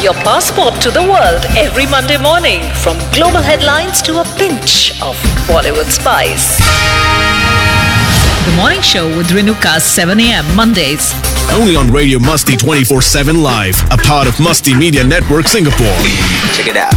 your passport to the world every Monday morning, from global headlines to a pinch of Bollywood spice. The Morning Show with Renuka, 7 a.m. Mondays. Only on Radio Musti 24/7 Live, a part of Musti Media Network Singapore. Check it out.